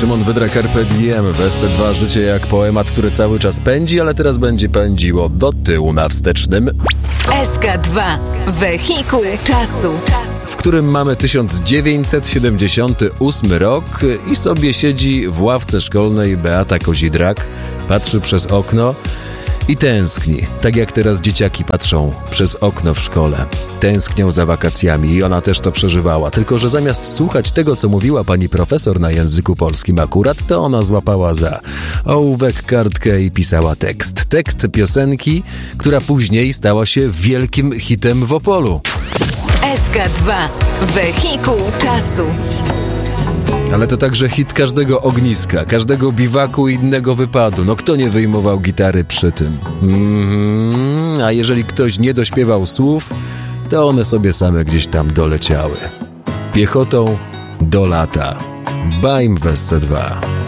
Szymon Wydra, Carpe Diem, w SC2 życie jak poemat, który cały czas pędzi, ale teraz będzie pędziło do tyłu na wstecznym. SK2, wehikuł czasu, W którym mamy 1978 rok i sobie siedzi w ławce szkolnej Beata Kozidrak, patrzy przez okno i tęskni, tak jak teraz dzieciaki patrzą przez okno w szkole. Tęsknią za wakacjami i ona też to przeżywała, tylko że zamiast słuchać tego, co mówiła pani profesor na języku polskim akurat, to ona złapała za ołówek, kartkę i pisała tekst. Tekst piosenki, która później stała się wielkim hitem w Opolu. SK2, wehikuł czasu. Ale to także hit każdego ogniska, każdego biwaku i innego wypadu. No kto nie wyjmował gitary przy tym? A jeżeli ktoś nie dośpiewał słów, to one sobie same gdzieś tam doleciały. Piechotą do lata. Bajm w SC2.